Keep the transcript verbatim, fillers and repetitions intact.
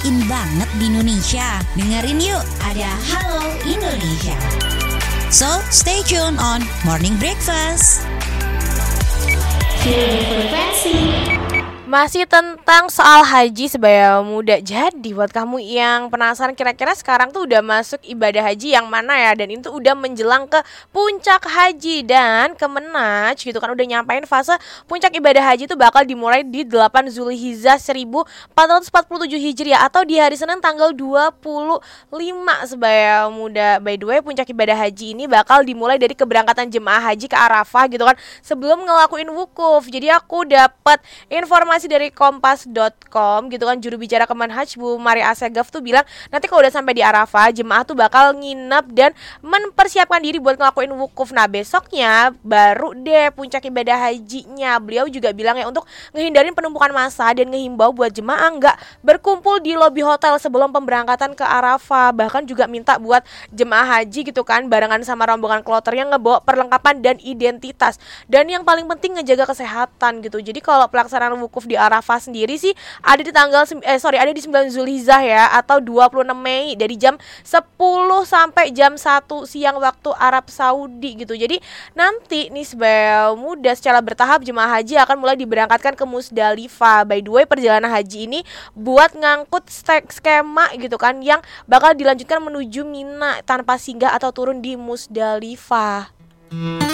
in banget di Indonesia. Dengerin yuk, ada Halo Indonesia. So, stay tuned on Morning Breakfast. Masih tentang soal haji sebaya muda. Jadi buat kamu yang penasaran kira-kira sekarang tuh udah masuk ibadah haji yang mana ya, dan itu udah menjelang ke puncak haji, dan Kemenaj gitu kan udah nyampain fase puncak ibadah haji itu bakal dimulai di delapan Zulhijjah seribu empat ratus empat puluh tujuh Hijriah atau di hari Senin tanggal dua puluh lima sebaya muda. By the way, puncak ibadah haji ini bakal dimulai dari keberangkatan jemaah haji ke Arafah gitu kan sebelum ngelakuin wukuf. Jadi aku dapat informasi dari kompas dot com gitu kan, juru bicara Kemenhaj Bu Mari Assegaf tuh bilang nanti kalau udah sampai di Arafah jemaah tuh bakal nginep dan mempersiapkan diri buat ngelakuin wukuf. Nah besoknya baru deh puncak ibadah hajinya. Beliau juga bilang ya untuk ngehindarin penumpukan massa dan ngehimbau buat jemaah nggak berkumpul di lobi hotel sebelum pemberangkatan ke Arafah. Bahkan juga minta buat jemaah haji gitu kan barengan sama rombongan kloternya ngebawa perlengkapan dan identitas, dan yang paling penting ngejaga kesehatan gitu. Jadi kalau pelaksanaan wukuf di Arafah sendiri sih ada di tanggal eh sorry ada di sembilan Zulhijjah ya, atau dua puluh enam Mei dari jam sepuluh sampai jam satu siang waktu Arab Saudi gitu. Jadi nanti nih sebaya muda secara bertahap jemaah haji akan mulai diberangkatkan ke Musdalifah. By the way, perjalanan haji ini buat ngangkut skema gitu kan yang bakal dilanjutkan menuju Mina tanpa singgah atau turun di Musdalifah.